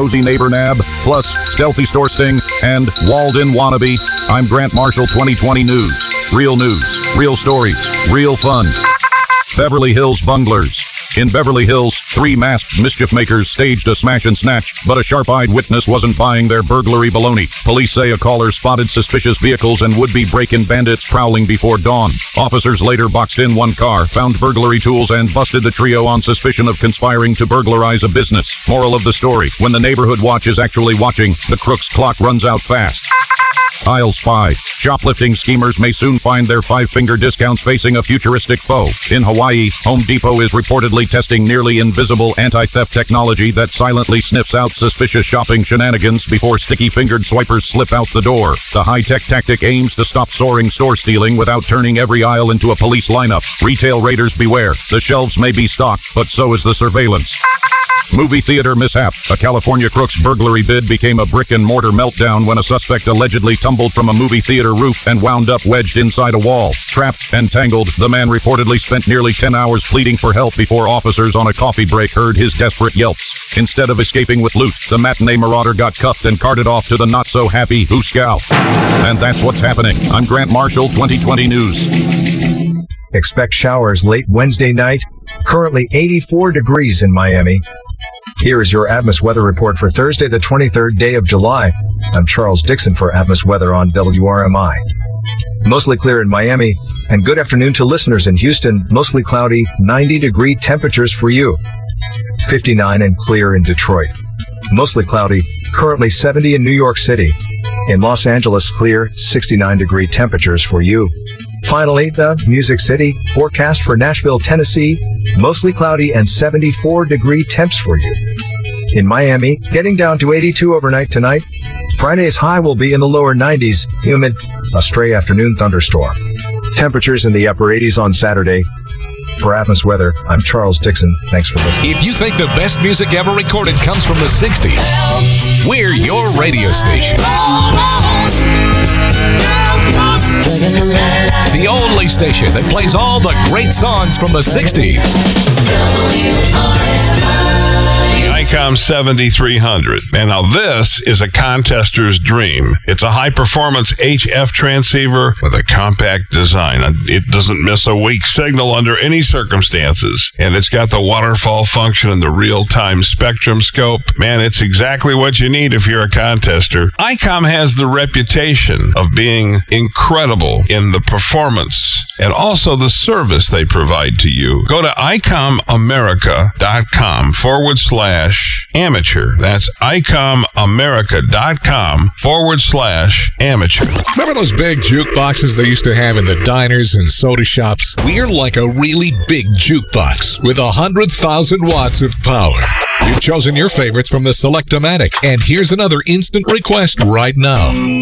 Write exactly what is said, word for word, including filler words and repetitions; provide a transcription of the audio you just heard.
nosy neighbor nab, plus stealthy store sting, and walled-in wannabe. I'm Grant Marshall, twenty twenty News. Real news, real stories, real fun. Beverly Hills bunglers. In Beverly Hills, three masked mischief makers staged a smash and snatch, but a sharp-eyed witness wasn't buying their burglary baloney. Police say a caller spotted suspicious vehicles and would-be break-in bandits prowling before dawn. Officers later boxed in one car, found burglary tools, and busted the trio on suspicion of conspiring to burglarize a business. Moral of the story: when the neighborhood watch is actually watching, the crook's clock runs out fast. I'll spy. Shoplifting schemers may soon find their five-finger discounts facing a futuristic foe. In Hawaii, Home Depot is reportedly testing nearly invisible anti-theft technology that silently sniffs out suspicious shopping shenanigans before sticky-fingered swipers slip out the door. The high-tech tactic aims to stop soaring store stealing without turning every aisle into a police lineup. Retail raiders beware. The shelves may be stocked, but so is the surveillance. Movie theater mishap. A California crook's burglary bid became a brick-and-mortar meltdown when a suspect allegedly tumbled from a movie theater roof and wound up wedged inside a wall. Trapped and tangled, the man reportedly spent nearly ten hours pleading for help before officers on a coffee break heard his desperate yelps. Instead of escaping with loot, the matinee marauder got cuffed and carted off to the not-so-happy Hooskow. And that's what's happening. I'm Grant Marshall, twenty twenty News. Expect showers late Wednesday night. Currently eighty-four degrees in Miami. Here is your Atmos weather report for Thursday, the twenty-third day of July. I'm Charles Dixon for Atmos Weather on W R M I. Mostly clear in Miami, and good afternoon to listeners in Houston. Mostly cloudy, ninety degree temperatures for you. fifty-nine and clear in Detroit. Mostly cloudy, currently seventy in New York City. In Los Angeles, clear, sixty-nine degree temperatures for you. Finally, the Music City forecast for Nashville, Tennessee, mostly cloudy and seventy-four degree temps for you. In Miami, getting down to eighty-two overnight tonight. Friday's high will be in the lower nineties, humid, a stray afternoon thunderstorm. Temperatures in the upper eighties on Saturday. For Atmos Weather, I'm Charles Dixon. Thanks for listening. If you think the best music ever recorded comes from the sixties, we're your radio station. The only station that plays all the great songs from the sixties. The ICOM seventy-three hundred. And now this is a contester's dream. It's a high-performance H F transceiver with a compact design. It doesn't miss a weak signal under any circumstances. And it's got the waterfall function and the real-time spectrum scope. Man, it's exactly what you need if you're a contester. ICOM has the reputation of being incredible in the performance and also the service they provide to you. Go to icomamerica.com forward slash amateur. That's icomamerica.com forward slash amateur. Remember those big jukeboxes they used to have in the diners and soda shops? We're like a really big jukebox with one hundred thousand watts of power. You've chosen your favorites from the Select-O-Matic, and here's another instant request right now.